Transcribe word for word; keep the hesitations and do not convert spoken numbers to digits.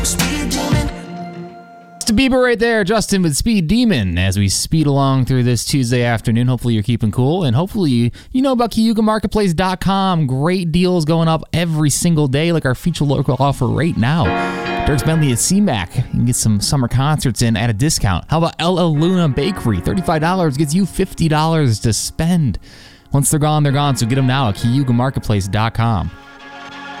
Bieber right there, Justin with Speed Demon, as we speed along through this Tuesday afternoon. Hopefully you're keeping cool, and hopefully you, you know about Cayuga Marketplace dot com. Great deals going up every single day, like our feature local offer right now. Dierks Bentley at C MAC. You can get some summer concerts in at a discount. How about El El Luna Bakery? thirty-five dollars gets you fifty dollars to spend. Once they're gone, they're gone, so get them now at Cayuga Marketplace dot com.